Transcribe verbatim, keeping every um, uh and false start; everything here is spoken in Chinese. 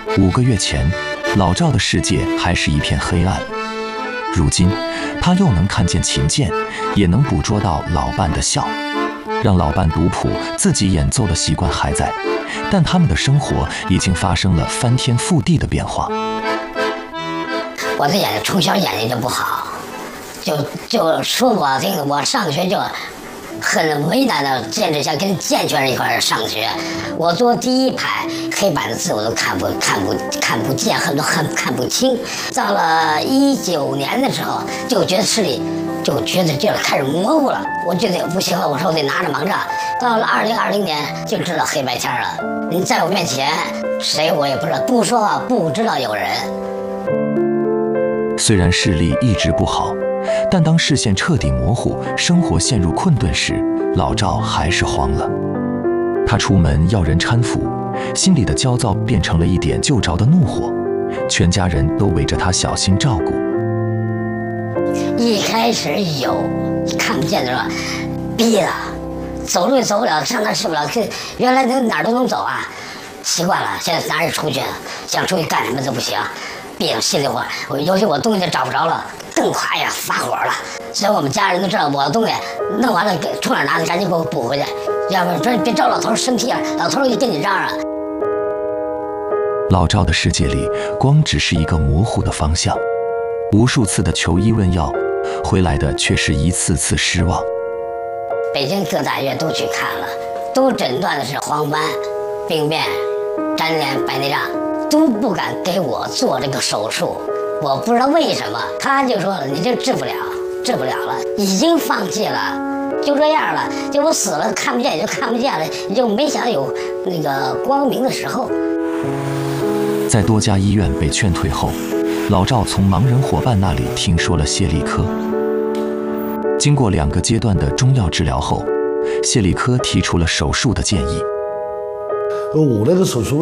五个月前，老赵的世界还是一片黑暗。如今，他又能看见琴键，也能捕捉到老伴的笑。让老伴读谱，自己演奏的习惯还在，但他们的生活已经发生了翻天覆地的变化。 我的眼睛从小眼睛就不好，就就说我这个我上学就很为难的，简直像跟健全人一块上学。我坐第一排，黑板的字我都看不看不看不见，很多很看不清。到了一九年的时候，就觉得视力就觉得这开始模糊了，我觉得不行了，我说我得拿着盲杖。到了二零二零年就知道黑白天了。你在我面前，谁我也不知道，不说话不知道有人。 虽然视力一直不好，但当视线彻底模糊，生活陷入困顿时，老赵还是慌了。他出门要人搀扶，心里的焦躁变成了一点就着的怒火，全家人都围着他小心照顾。 一开始有看不见的时候，逼了，走路也走不了，上哪吃不了，原来能哪儿都能走啊，习惯了。现在哪儿也出去了，想出去干什么都不行，憋着心里话，我尤其我东西找不着了，更快呀，发火了。所以我们家人都知道我的东西弄完了，从哪儿拿的赶紧给我补回去，要不然别别招老头生气了，老头就跟你嚷嚷。 老赵的世界里，光只是一个模糊的方向，无数次的求医问药，回来的却是一次次失望。 北京各大医院都去看了，都诊断的是黄斑、病变、粘连、白内障，都不敢给我做这个手术。我不知道为什么，他就说你这治不了，治不了了，已经放弃了，就这样了，就我死了看不见也就看不见了，你就没想有那个光明的时候。 在多家医院被劝退后，老赵从盲人伙伴那里听说了谢利科。经过两个阶段的中药治疗后，谢利科提出了手术的建议。 我那个手术